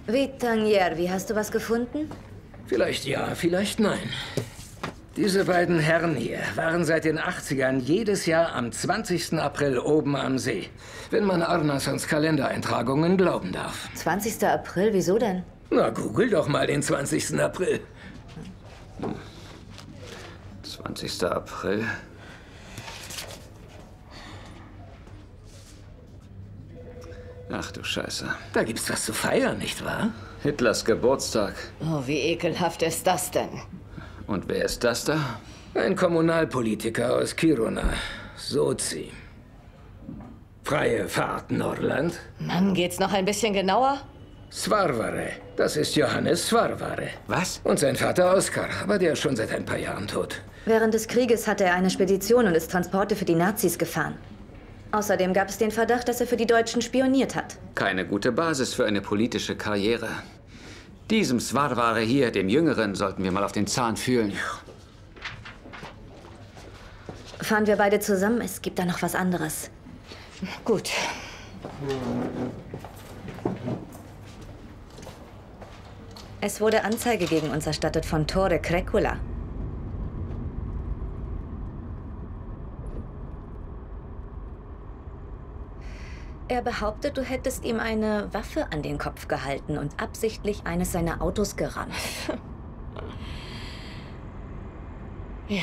Vitangiervi, hast du was gefunden? Vielleicht ja, vielleicht nein. Diese beiden Herren hier waren seit den 80ern jedes Jahr am 20. April oben am See. Wenn man Arnasons Kalendereintragungen glauben darf. 20. April, wieso denn? Na, google doch mal den 20. April. 20. April. Ach du Scheiße. Da gibt's was zu feiern, nicht wahr? Hitlers Geburtstag. Oh, wie ekelhaft ist das denn? Und wer ist das da? Ein Kommunalpolitiker aus Kiruna. Sozi. Freie Fahrt, Norland. Mann, geht's noch ein bisschen genauer? Svarvare. Das ist Johannes Svarvare. Was? Und sein Vater Oskar, aber der ist schon seit ein paar Jahren tot. Während des Krieges hatte er eine Spedition und ist Transporte für die Nazis gefahren. Außerdem gab es den Verdacht, dass er für die Deutschen spioniert hat. Keine gute Basis für eine politische Karriere. Diesem Svarvare hier, dem Jüngeren, sollten wir mal auf den Zahn fühlen. Fahren wir beide zusammen? Es gibt da noch was anderes. Gut. Es wurde Anzeige gegen uns erstattet von Tore Krekula. Er behauptet, du hättest ihm eine Waffe an den Kopf gehalten und absichtlich eines seiner Autos gerammt. Ja.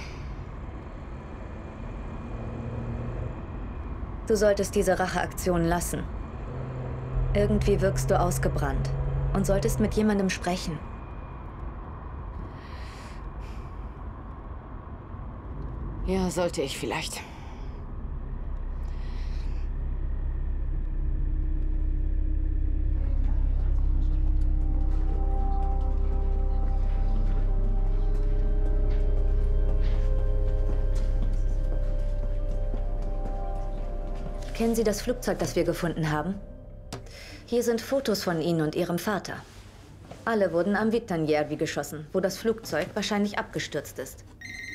Du solltest diese Racheaktion lassen. Irgendwie wirkst du ausgebrannt und solltest mit jemandem sprechen. Ja, sollte ich vielleicht. Kennen Sie das Flugzeug, das wir gefunden haben? Hier sind Fotos von Ihnen und Ihrem Vater. Alle wurden am Vitangiervi geschossen, wo das Flugzeug wahrscheinlich abgestürzt ist.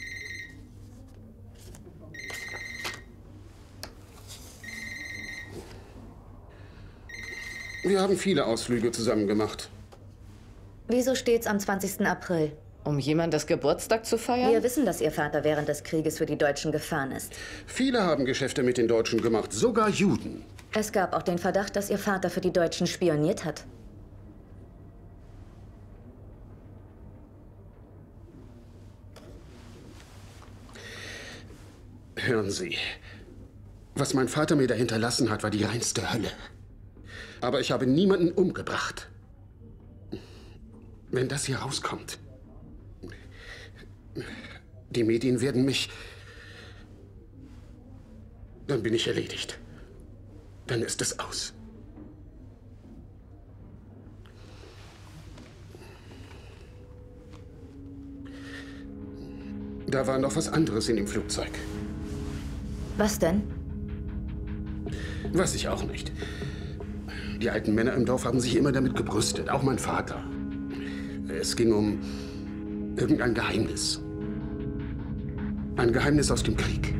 Wir haben viele Ausflüge zusammen gemacht. Wieso steht's am 20. April? Um jemandes Geburtstag zu feiern? Wir wissen, dass Ihr Vater während des Krieges für die Deutschen gefahren ist. Viele haben Geschäfte mit den Deutschen gemacht, sogar Juden. Es gab auch den Verdacht, dass Ihr Vater für die Deutschen spioniert hat. Hören Sie, was mein Vater mir da hinterlassen hat, war die reinste Hölle. Aber ich habe niemanden umgebracht. Wenn das hier rauskommt, die Medien werden mich... Dann bin ich erledigt. Dann ist es aus. Da war noch was anderes in dem Flugzeug. Was denn? Weiß ich auch nicht. Die alten Männer im Dorf haben sich immer damit gebrüstet, auch mein Vater. Es ging um irgendein Geheimnis. Ein Geheimnis aus dem Krieg.